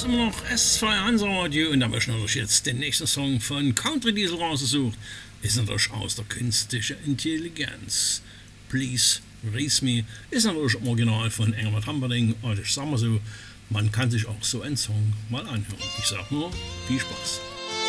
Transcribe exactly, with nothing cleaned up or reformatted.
ist immer noch S zwei Hansa Radio und da möchte ich natürlich jetzt den nächsten Song von Country Diesel rausgesucht. Ist natürlich aus der künstlichen Intelligenz. Please Raise Me ist natürlich im Original von Engelbert Humperdinck und ich sag mal so, man kann sich auch so einen Song mal anhören. Ich sag nur, viel Spaß.